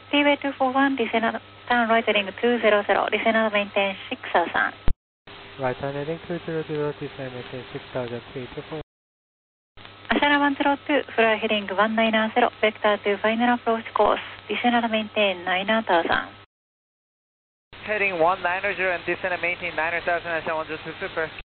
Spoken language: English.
Seaway 241, descend turn right heading 200, descend and maintain 6000. Right turn heading 200, descend maintain 6000, 324. Ashana 102, fly heading 190, vector to final approach course, descend and maintain 9000. Heading 190 and descend and maintain 9000, Ashana 102, super.